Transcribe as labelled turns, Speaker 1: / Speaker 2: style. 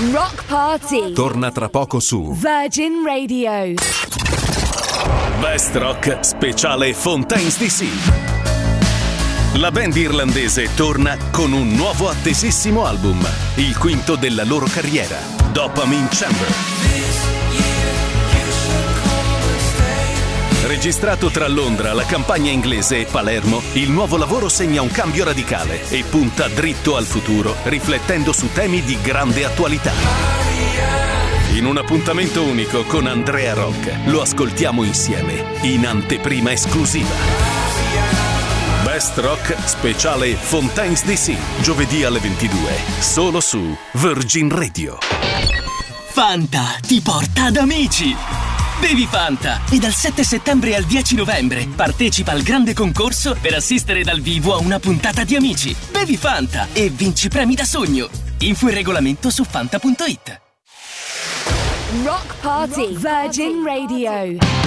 Speaker 1: Rock Party
Speaker 2: torna tra poco su
Speaker 1: Virgin Radio.
Speaker 3: Best Rock speciale Fontaines DC. La band irlandese torna con un nuovo attesissimo album, il quinto della loro carriera, Dopamine Chamber. Registrato tra Londra, la campagna inglese e Palermo, il nuovo lavoro segna un cambio radicale e punta dritto al futuro, riflettendo su temi di grande attualità. In un appuntamento unico con Andrea Rock, lo ascoltiamo insieme, in anteprima esclusiva. Best Rock speciale Fontaines DC, giovedì alle 22, solo su Virgin Radio.
Speaker 4: Fanta ti porta ad amici! Bevi Fanta e dal 7 settembre al 10 novembre partecipa al grande concorso per assistere dal vivo a una puntata di Amici. Bevi Fanta e vinci premi da sogno. Info e regolamento su fanta.it.
Speaker 1: Rock Party Virgin Radio.